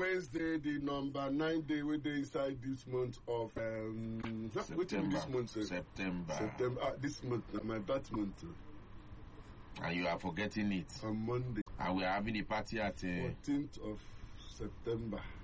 Wednesday, the number 9 day we dey inside this month of September. September. This month, my birth month. And you are forgetting it. On Monday. And we are having a party at 14th of September.